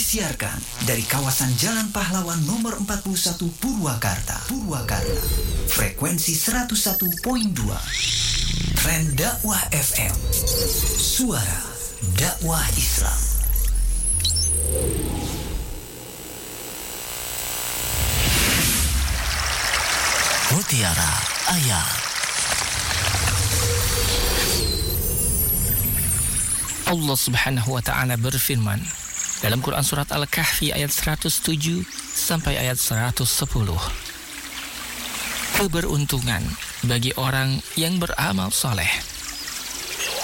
disiarkan dari kawasan Jalan Pahlawan nomor 41 Purwakarta. Frekuensi 101.2. Tren Dakwah FM. Suara dakwah Islam. Mutiara Ayat. Allah Subhanahu wa taala berfirman dalam Quran surat Al-Kahfi ayat 107 sampai ayat 110. Keberuntungan bagi orang yang beramal soleh.